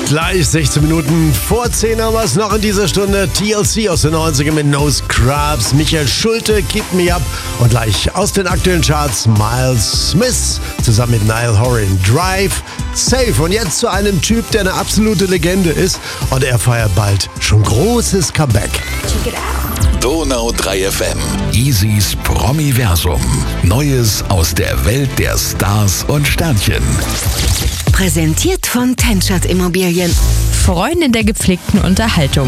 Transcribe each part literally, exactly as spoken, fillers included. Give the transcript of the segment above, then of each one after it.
Gleich sechzehn Minuten vor zehn haben wir es noch in dieser Stunde. T L C aus den neunzigern mit No Scrubs, Michael Schulte, Keep Me Up und gleich aus den aktuellen Charts Miles Smith zusammen mit Niall Horan, Drive, Safe. Und jetzt zu einem Typ, der eine absolute Legende ist und er feiert bald schon großes Comeback. Check it out. Donau drei F M. Easys Promiversum. Neues aus der Welt der Stars und Sternchen. Präsentiert von Tenschert Immobilien. Freundin der gepflegten Unterhaltung.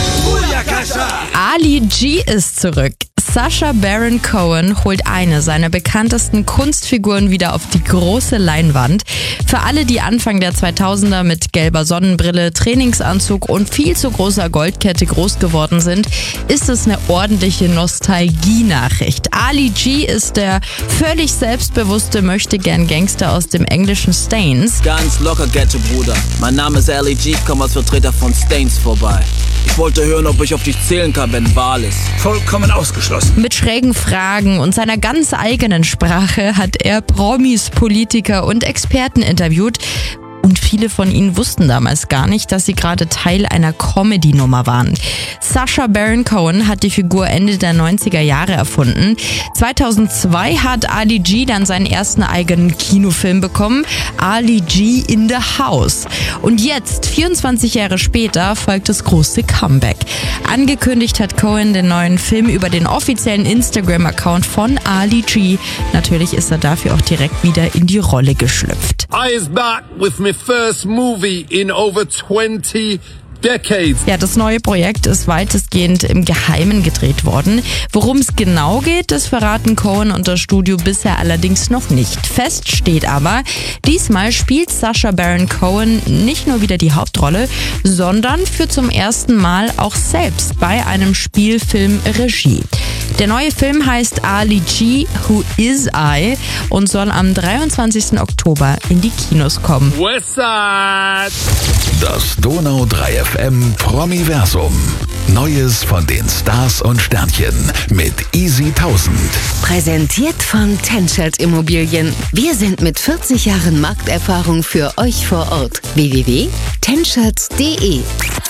Ali G ist zurück. Sacha Baron Cohen holt eine seiner bekanntesten Kunstfiguren wieder auf die große Leinwand. Für alle, die Anfang der zweitausender mit gelber Sonnenbrille, Trainingsanzug und viel zu großer Goldkette groß geworden sind, ist es eine ordentliche Nostalgie-Nachricht. Ali G ist der völlig selbstbewusste Möchtegern-Gangster aus dem englischen Stains. Ganz locker, Ghetto, Bruder. Mein Name ist Ali G, komm als Vertreter von Stains vorbei. Ich wollte hören, ob ich auf dich zählen kann, wenn Wahl ist. Vollkommen ausgeschlossen. Mit schrägen Fragen und seiner ganz eigenen Sprache hat er Promis, Politiker und Experten interviewt. Und viele von ihnen wussten damals gar nicht, dass sie gerade Teil einer Comedy-Nummer waren. Sacha Baron Cohen hat die Figur Ende der neunziger Jahre erfunden. zweitausendzwei hat Ali G dann seinen ersten eigenen Kinofilm bekommen, Ali G in the House. Und jetzt, vierundzwanzig Jahre später, folgt das große Comeback. Angekündigt hat Cohen den neuen Film über den offiziellen Instagram-Account von Ali G. Natürlich ist er dafür auch direkt wieder in die Rolle geschlüpft. I is back with my first movie in over twenty decades. Ja, das neue Projekt ist weitestgehend im Geheimen gedreht worden. Worum es genau geht, das verraten Cohen und das Studio bisher allerdings noch nicht. Fest steht aber, diesmal spielt Sacha Baron Cohen nicht nur wieder die Hauptrolle, sondern führt zum ersten Mal auch selbst bei einem Spielfilm Regie. Der neue Film heißt Ali G, Who Is I und soll am dreiundzwanzigsten Oktober in die Kinos kommen. Westside. Das Donau drei F M Promiversum. Neues von den Stars und Sternchen mit Easy tausend. Präsentiert von Tenschert Immobilien. Wir sind mit vierzig Jahren Markterfahrung für euch vor Ort. w w w punkt tenschert punkt d e